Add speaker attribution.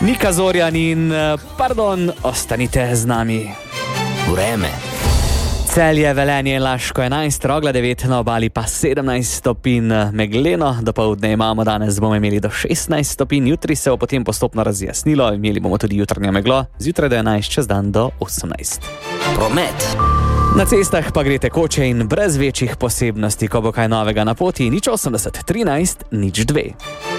Speaker 1: Nika Zorjan in, ostanite z nami.
Speaker 2: Vreme.
Speaker 1: Celje, Velenje in Laško 11, Rogla 9, na obali pa 17 stopinj megleno. Dopoldne imamo, danes bomo imeli do 16 stopinj, jutri se bo potem postopno razjasnilo, imeli bomo tudi jutrnjo meglo, zjutraj do 11, čez dan do 18.
Speaker 2: Promet.
Speaker 1: Na cestah pa gre tekoče in brez večjih posebnosti, ko bo kaj novega na poti, 080 13 02.